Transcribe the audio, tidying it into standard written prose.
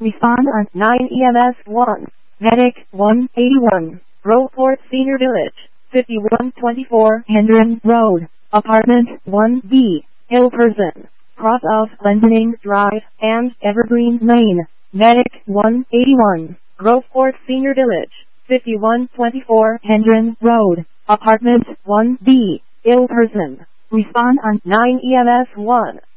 Respond on 9 EMS 1. Medic 181. Groveport Senior Village, 5124 Hendron Road, Apartment 1B, Hillperson, cross of Glendenning Drive and Evergreen Lane. Medic 181. Groveport Senior Village, 5124 Hendron Road, Apartment 1B, Hillperson. Respond on 9 EMS 1.